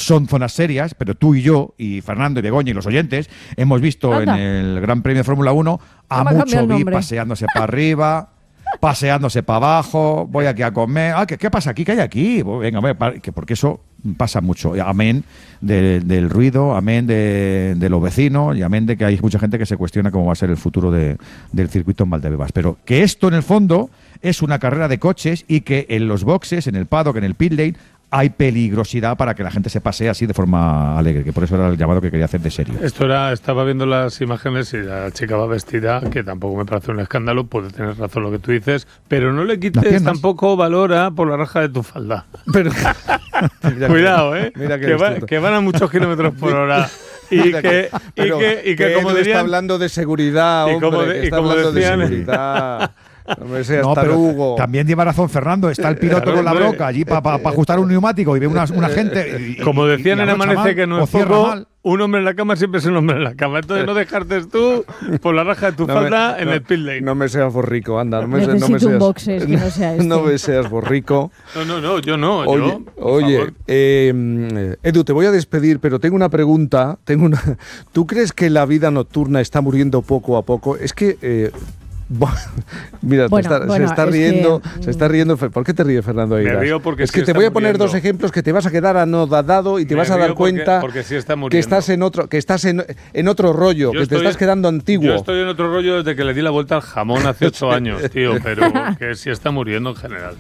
son zonas serias, pero tú y yo, y Fernando y Begoña y los oyentes, hemos visto en el Gran Premio de Fórmula 1 a mucho VIP paseándose para arriba, paseándose para abajo, voy aquí a comer. ¿Qué pasa aquí? ¿Qué hay aquí? Venga, porque eso pasa mucho. Amén del ruido, amén de los vecinos y amén de que hay mucha gente que se cuestiona cómo va a ser el futuro del circuito en Valdebebas. Pero que esto en el fondo es una carrera de coches y que en los boxes, en el paddock, en el pit lane, hay peligrosidad para que la gente se pasee así de forma alegre, que por eso era el llamado que quería hacer de serio. Estaba viendo las imágenes y la chica va vestida, que tampoco me parece un escándalo, puede tener razón lo que tú dices, pero no le quites tampoco valor por la raja de tu falda. Pero, cuidado, mira que van a muchos kilómetros por hora. Y que como dirían, está hablando de seguridad, hombre, está hablando de seguridad. Pero Hugo. También lleva razón Fernando, está el piloto con la broca allí para ajustar un neumático y ve una gente. Como decían en Amanece que no es poco, un hombre en la cama siempre es un hombre en la cama. Entonces no dejarte tú por la raja de tu falda en el pit lane. No me seas borrico, anda. Necesito un boxes que no sea este. No me seas borrico. No, yo no. Oye, Edu, te voy a despedir, pero tengo una pregunta. ¿Tú crees que la vida nocturna está muriendo poco a poco? Es que... Mira, se está riendo. ¿Por qué te ríes, Fernando Eiras? Me río porque es que te voy a poner dos ejemplos que te vas a quedar anodadado y te vas a dar cuenta que estás en otro rollo, que te estás quedando antiguo. Yo estoy en otro rollo desde que le di la vuelta al jamón hace 8 años, tío, pero que sí está muriendo en general.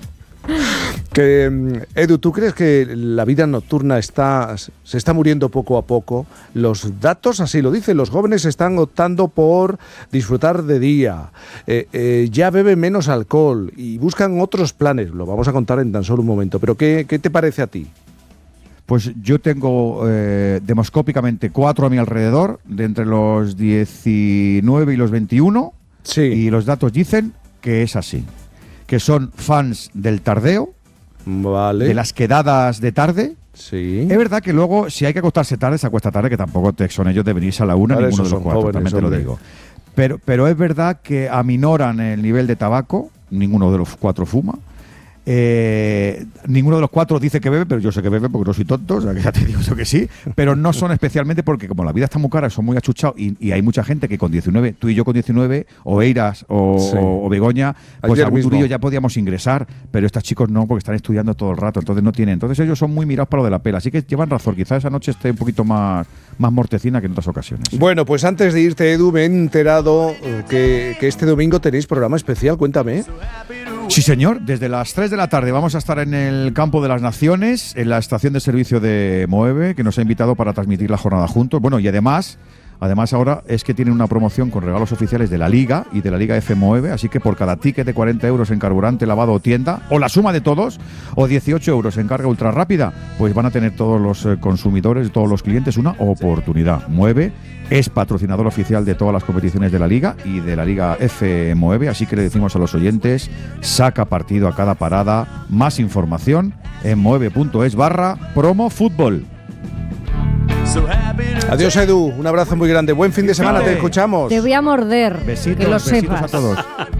Edu, ¿tú crees que la vida nocturna se está muriendo poco a poco? Los datos así lo dicen, los jóvenes están optando por disfrutar de día, ya beben menos alcohol y buscan otros planes, lo vamos a contar en tan solo un momento, pero ¿qué te parece a ti? Pues yo tengo demoscópicamente 4 a mi alrededor, de entre los 19 y los 21, sí. Y los datos dicen que es así. Que son fans del tardeo, vale, de las quedadas de tarde. Sí. Es verdad que luego, si hay que acostarse tarde, se acuesta tarde, que tampoco son ellos de venirse a la una, ninguno de los 4, jóvenes, también te lo digo. Pero es verdad que aminoran el nivel de tabaco, ninguno de los 4 fuma. Ninguno de los 4 dice que bebe, pero yo sé que bebe porque no soy tonto, o sea que ya te digo eso que sí, pero no son especialmente porque como la vida está muy cara, son muy achuchados y hay mucha gente que con 19, tú y yo con 19, o Eiras o Begoña, pues algún turillo ya podíamos ingresar, pero estos chicos no, porque están estudiando todo el rato, entonces no tienen, entonces ellos son muy mirados para lo de la pela, así que llevan razón, quizás esa noche esté un poquito más mortecina que en otras ocasiones. Bueno, pues antes de irte, Edu, me he enterado que este domingo tenéis programa especial, cuéntame. Sí, señor, desde las 3 de la tarde vamos a estar en el Campo de las Naciones, en la estación de servicio de Moeve, que nos ha invitado para transmitir la jornada juntos. Bueno, y además ahora es que tienen una promoción con regalos oficiales de la Liga y de la Liga F Moeve, así que por cada ticket de 40 euros en carburante, lavado o tienda, o la suma de todos, o 18 euros en carga ultra rápida, pues van a tener todos los consumidores, todos los clientes una oportunidad. Moeve es patrocinador oficial de todas las competiciones de la Liga y de la Liga F Moeve, así que le decimos a los oyentes, saca partido a cada parada. Más información en moeve.es/promofutbol. Adiós, Edu, un abrazo muy grande, buen fin de semana, te escuchamos. Te voy a morder, besitos, que lo sepas. Besitos a todos.